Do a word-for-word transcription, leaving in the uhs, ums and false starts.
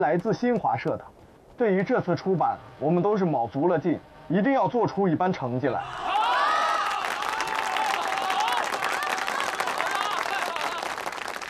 来自新华社的。对于这次出版，我们都是卯足了劲，一定要做出一番成绩来。